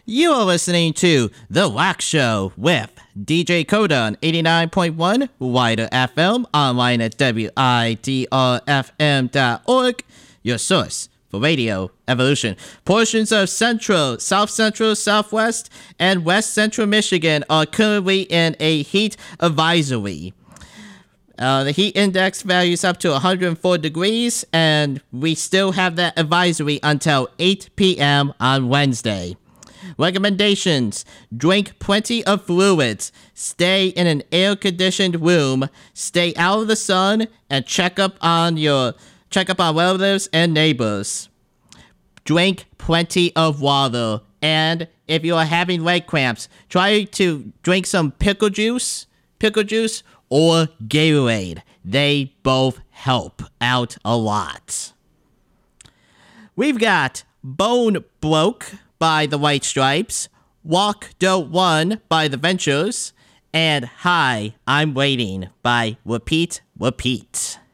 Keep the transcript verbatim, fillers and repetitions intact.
You are listening to The Wax Show with D J Coda on eighty-nine point one Wider F M, online at W I D R F M dot org, your source for radio evolution. Portions of Central, South Central, Southwest, and West Central Michigan are currently in a heat advisory. Uh, the heat index values up to one hundred four degrees, and we still have that advisory until eight p.m. on Wednesday. Recommendations: drink plenty of fluids, stay in an air-conditioned room, stay out of the sun, and check up on your check up on relatives and neighbors. Drink plenty of water, and if you are having leg cramps, try to drink some pickle juice, pickle juice, or Gatorade. They both help out a lot. We've got Bone Broke by the White Stripes, Walk Don't Run by the Ventures, and Hi, I'm Waiting by Repeat Repeat.